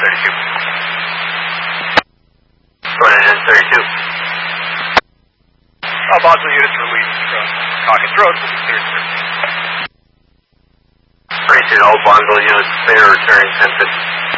Going in 32. Module units released from Caucus Road will be cleared, sir. 32, all bundle units clear, returning 1050.